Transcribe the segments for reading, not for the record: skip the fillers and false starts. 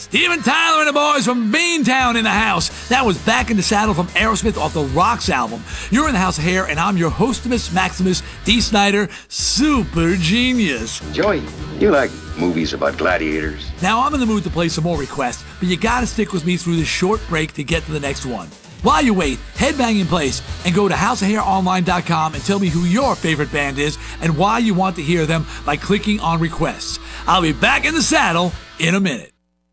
Steven Tyler and the boys from Beantown in the house. That was Back in the Saddle from Aerosmith off the Rocks album. You're in the House of Hair, and I'm your hostess, Maximus D. Snyder, super genius. Joey, you like movies about gladiators? Now, I'm in the mood to play some more requests, but you gotta stick with me through this short break to get to the next one. While you wait, headbang in place and go to houseofhaironline.com and tell me who your favorite band is and why you want to hear them by clicking on requests. I'll be back in the saddle in a minute.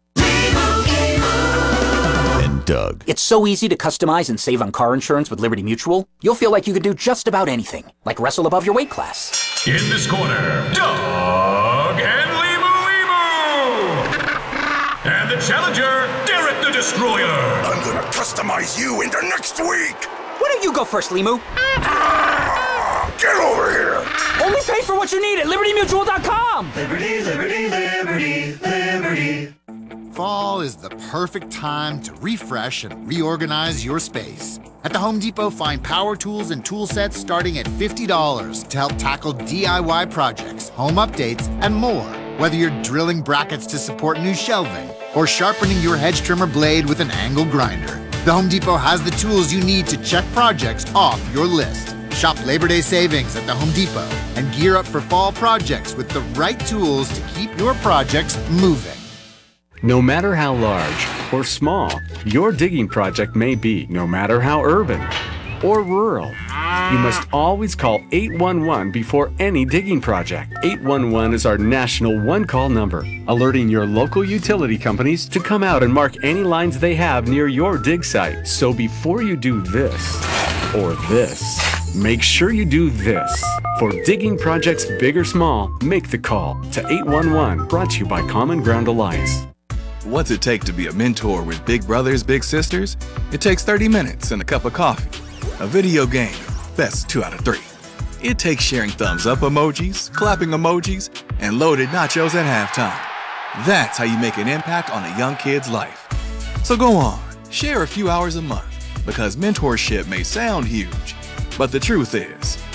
And Doug. It's so easy to customize and save on car insurance with Liberty Mutual. You'll feel like you could do just about anything, like wrestle above your weight class. In this corner, Doug and Limu. And the challenger, Derek the Destroyer. I'm gonna customize you into next week. Why don't you go first, Limu? Get over here. Only pay for what you need at LibertyMutual.com. Liberty, liberty, liberty, liberty. Fall is the perfect time to refresh and reorganize your space. At the Home Depot, find power tools and tool sets starting at $50 to help tackle DIY projects, home updates, and more. Whether you're drilling brackets to support new shelving or sharpening your hedge trimmer blade with an angle grinder, the Home Depot has the tools you need to check projects off your list. Shop Labor Day savings at the Home Depot and gear up for fall projects with the right tools to keep your projects moving. No matter how large or small your digging project may be, no matter how urban or rural, you must always call 811 before any digging project. 811 is our national one-call number, alerting your local utility companies to come out and mark any lines they have near your dig site. So before you do this or this, make sure you do this. For digging projects big or small, make the call to 811, brought to you by Common Ground Alliance. What's it take to be a mentor with big brothers, big sisters? It takes 30 minutes and a cup of coffee. A video game, best 2 out of 3. It takes sharing thumbs up emojis, clapping emojis, and loaded nachos at halftime. That's how you make an impact on a young kid's life. So go on, share a few hours a month, because mentorship may sound huge, but the truth is,